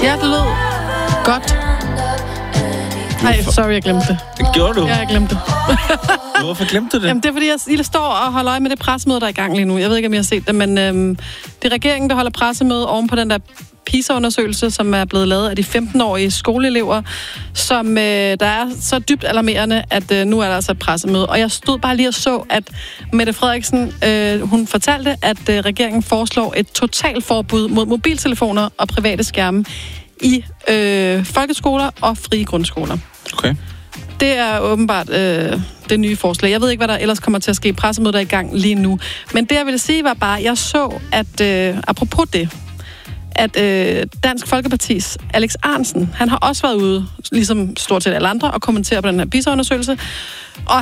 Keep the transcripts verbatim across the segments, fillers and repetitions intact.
Ja, det lød godt. Nej, sorry, jeg glemte det. Det gjorde du? Ja, jeg glemte det. Hvorfor glemte du det? Jamen, det er, fordi jeg, jeg står og holder øje med det pressemøde, der er i gang lige nu. Jeg ved ikke, om I har set det, men øhm, det er regeringen, der holder pressemøde oven på den der PISA-undersøgelse, som er blevet lavet af de femten-årige skoleelever, som øh, der er så dybt alarmerende, at øh, nu er der altså et pressemøde. Og jeg stod bare lige og så, at Mette Frederiksen, øh, hun fortalte, at øh, regeringen foreslår et totalforbud mod mobiltelefoner og private skærme i øh, folkeskoler og frie grundskoler. Okay. Det er åbenbart øh, det nye forslag. Jeg ved ikke, hvad der ellers kommer til at ske. Pressemødet er i gang lige nu. Men det, jeg ville sige, var bare, at jeg så, at øh, apropos det, at øh, Dansk Folkepartis Alex Ahrendtsen, han har også været ude, ligesom stort set alle andre, og kommentere på den her PISA-undersøgelse. Og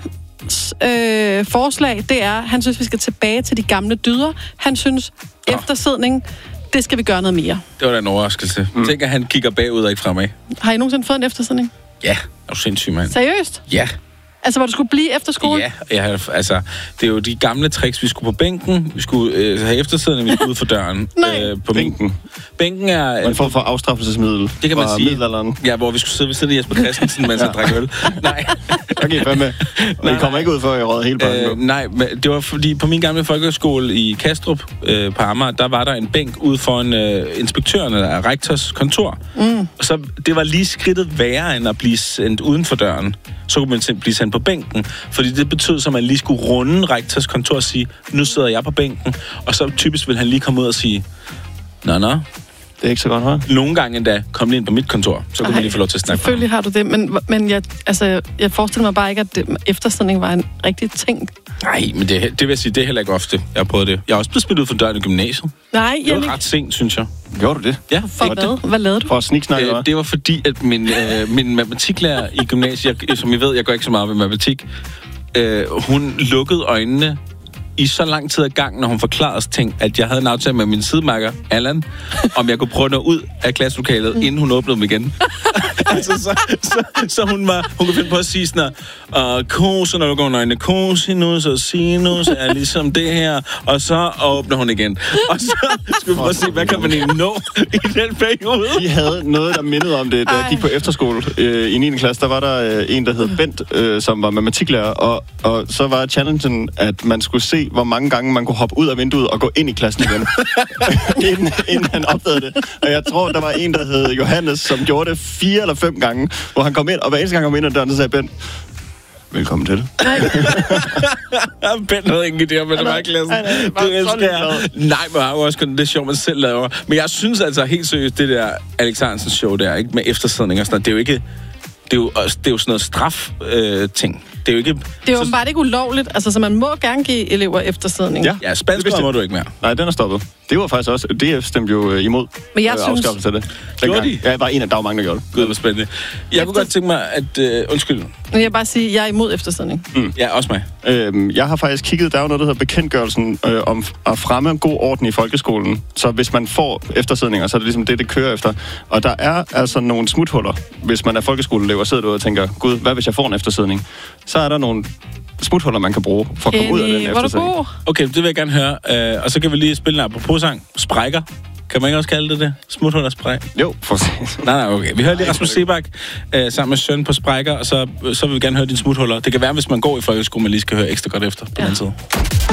hans øh, forslag, det er, han synes, vi skal tilbage til de gamle dyder. Han synes, oh. eftersidning, det skal vi gøre noget mere. Det var da en overraskelse. Mm. Tænk, at han kigger bagud og ikke fremad. Har I nogensinde fået en eftersidning? Ja, er du sindssyg, mand. Seriøst? Ja. Altså, hvor du skulle blive efter skole? Ja, ja, altså, det er jo de gamle tricks. Vi skulle på bænken, vi skulle øh, have eftersidning, vi skulle ud for døren. Nej. Øh, på bænken. Bænken er... En form for afstraffelsesmiddel. Det kan man sige. Middelalderen. Ja, hvor vi skulle sidde ved siden af Jesper Christensen, mens han drak øl. Nej. Okay, hvad med? Og I kommer ikke ud for, at jeg råd hele børnene. Øh, nej, men det var fordi, på min gamle folkeskole i Kastrup øh, på Amager, der var der en bænk ude foran øh, inspektøren af rektors kontor. Mm. Så det var lige skridtet værre, end at blive sendt uden for døren. Så kunne man blive sendt på bænken. Fordi det betød, at man lige skulle runde rektors kontor og sige, nu sidder jeg på bænken. Og så typisk vil han lige komme ud og sige, nå, nå. Det er ikke så godt, hva'? Nogle gange endda kom lige ind på mit kontor, så kunne Ej, man lige få lov til at snakke. Selvfølgelig har du det, men, men jeg, altså, jeg forestiller mig bare ikke, at det, eftersidning var en rigtig ting. Nej, men det, det vil jeg sige, det er heller ikke ofte, jeg har prøvet det. Jeg har også blevet spillet ud for døren i gymnasiet. Nej, det var Jannik. Ret sent, synes jeg. Gjorde du det? Ja. For hvad? Hvad lavede du? For at sniksnakke, øh, Det var fordi, at min, øh, min matematiklærer i gymnasiet, jeg, som I ved, jeg går ikke så meget med matematik, øh, hun lukkede øjnene i så lang tid ad gang, når hun forklarede os ting, at jeg havde en aftale med min sidemarker, Allan, om jeg kunne prøve at nå ud af klasselokalet, inden hun åbnede dem igen. altså, så, så, så hun var, hun kunne finde på at sige sådan her, uh, kose, når du går nøgne, cosinus og sinus er ligesom det her, og så åbner hun igen. Og så skulle vi prøve at se, hvad kan man egentlig nå i den periode? Vi havde noget, der mindede om det, da jeg gik på efterskole øh, i niende klasse. Der var der øh, en, der hed Bent, øh, som var matematiklærer, og, og så var challengen, at man skulle se, hvor mange gange man kunne hoppe ud af vinduet og gå ind i klassen igen, inden, inden han opdagede det. Og jeg tror, der var en, der hed Johannes, som gjorde det fire eller fem gange, hvor han kom ind, og hver eneste gang han kom ind ad døren, så sagde Ben, velkommen til. Ben havde ingen idé om, hvad det var i klassen. Det elsker jeg. Nej, men har jo også kun det show, man selv laver. Men jeg synes altså helt seriøst, det der Alex Ahrendtsens show der, ikke med eftersidning og sådan noget, det er jo ikke... Det er jo, det er jo sådan noget straf-ting. Øh, det er jo ikke... Det er jo bare ikke ulovligt. Altså, så man må gerne give elever eftersidning. Ja, ja spansk må du ikke mere. Nej, den er stoppet. Det var faktisk også... D F stemte jo imod Men jeg øh, synes... afskaffelse af det. Gjorde de? Ja, der var en af, der var mange, der gjorde det. Gud, hvor spændende. Jeg Efter... kunne godt tænke mig, at... Øh, undskyld. Men jeg vil bare sige, at jeg er imod eftersidning. Mm. Ja, også mig. Øhm, jeg har faktisk kigget, der er jo noget, der hedder bekendtgørelsen øh, om at fremme en god orden i folkeskolen. Så hvis man får eftersidninger, så er det ligesom det, det kører efter. Og der er altså nogle smuthuller, hvis man er folkeskoleelev og sidder derude og tænker, gud, hvad hvis jeg får en eftersidning? Så er der nogle smuthuller, man kan bruge for at komme ud af den eftersidning. Okay, det vil jeg gerne høre. Uh, og så kan vi lige spille en apropos-sang. Sprækker. Kan man ikke også kalde det det? Smuthuller spræk? Jo, for Nej, nej, okay. Vi hører lige Rasmus Seebach uh, sammen med Søn på Sprækker, og så, så vil vi gerne høre dine smuthuller. Det kan være, hvis man går i folkeskole, man lige skal høre ekstra godt efter på ja. den tid.